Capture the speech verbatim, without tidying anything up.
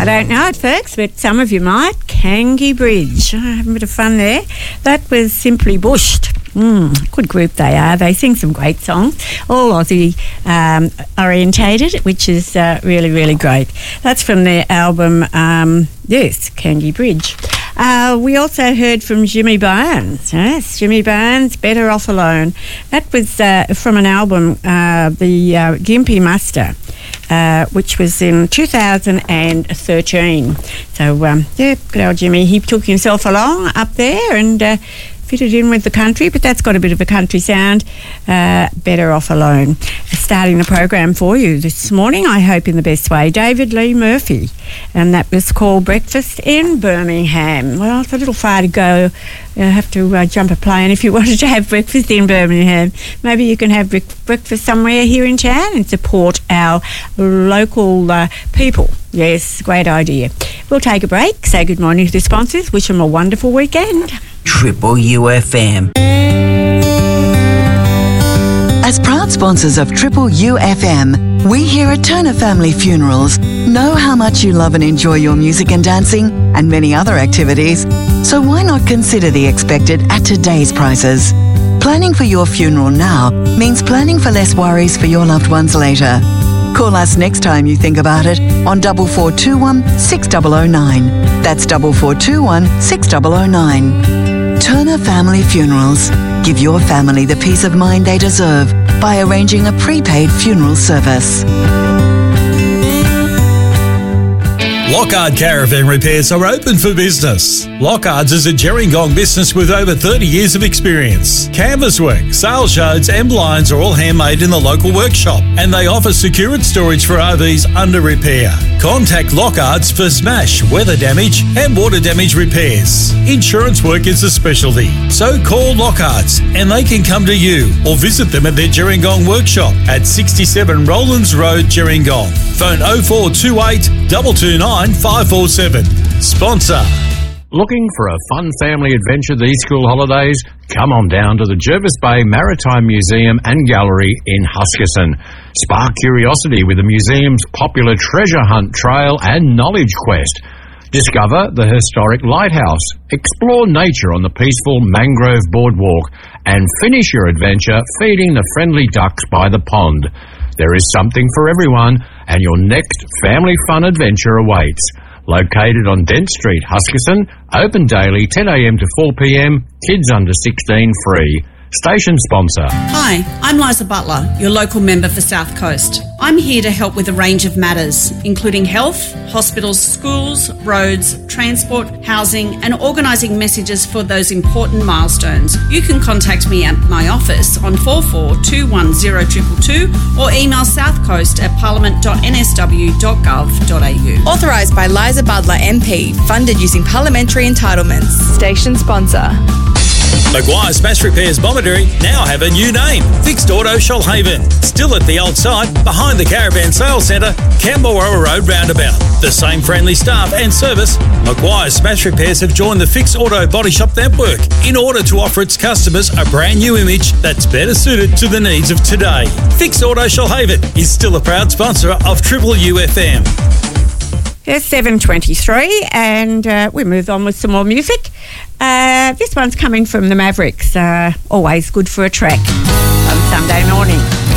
don't know it, folks, but some of you might. Kangi Bridge. Oh, having a bit of fun there. That was Simply Bushed. Mm, good group they are. They sing some great songs, all Aussie um, orientated, which is uh, really, really great. That's from their album, um, yes, Kangi Bridge. Uh, we also heard from Jimmy Barnes. Yes, Jimmy Barnes, Better Off Alone. That was uh, from an album, uh, the uh, Gympie Muster, uh, which was in two thousand thirteen. So, um, yeah, good old Jimmy. He took himself along up there and uh, fitted in with the country, but that's got a bit of a country sound. Uh, Better Off Alone. Starting the program for you this morning, I hope in the best way, David Lee Murphy, and that was called Breakfast in Birmingham. Well, it's a little far to go. You have to uh, jump a plane if you wanted to have breakfast in Birmingham. Maybe you can have bre- breakfast somewhere here in town and support our local uh, people. Yes, great idea. We'll take a break, say good morning to the sponsors, wish them a wonderful weekend. Triple U F M. As proud sponsors of Triple U F M, we here at Turner Family Funerals know how much you love and enjoy your music and dancing and many other activities, so why not consider the expected at today's prices? Planning for your funeral now means planning for less worries for your loved ones later. Call us next time you think about it on double four two one six zero zero nine. That's double four two one six zero zero nine. Turner Family Funerals. Give your family the peace of mind they deserve by arranging a prepaid funeral service. Lockhart Caravan Repairs are open for business. Lockhart's is a Gerringong business with over thirty years of experience. Canvas work, sales yards and blinds are all handmade in the local workshop, and they offer secured storage for R Vs under repair. Contact Lockhart's for smash, weather damage and water damage repairs. Insurance work is a specialty, so call Lockhart's and they can come to you or visit them at their Gerringong workshop at sixty-seven Rowlands Road, Gerringong. Phone oh four two eight, two two nine, five four seven. Sponsor. Looking for a fun family adventure these school holidays? Come on down to the Jervis Bay Maritime Museum and Gallery in Huskisson. Spark curiosity with the museum's popular treasure hunt trail and knowledge quest. Discover the historic lighthouse, explore nature on the peaceful mangrove boardwalk, and finish your adventure feeding the friendly ducks by the pond. There is something for everyone, and your next family fun adventure awaits. Located on Dent Street, Huskisson, open daily ten a.m. to four p.m, kids under sixteen free. Station sponsor. Hi, I'm Liza Butler, your local member for South Coast. I'm here to help with a range of matters, including health, hospitals, schools, roads, transport, housing, and organising messages for those important milestones. You can contact me at my office on four four two one zero two two two or email southcoast at parliament dot n s w dot gov dot a u. Authorised by Liza Butler M P, funded using parliamentary entitlements. Station sponsor. Maguire Smash Repairs Bomaderry now have a new name, Fixed Auto Shoalhaven. Still at the old site, behind the Caravan Sales Centre, Camberwell Road roundabout. The same friendly staff and service, Maguire Smash Repairs have joined the Fixed Auto Body Shop network in order to offer its customers a brand new image that's better suited to the needs of today. Fixed Auto Shoalhaven is still a proud sponsor of Triple U F M. It's seven twenty-three and uh, we move on with some more music. Uh, this one's coming from the Mavericks. Uh, always good for a track on Sunday morning.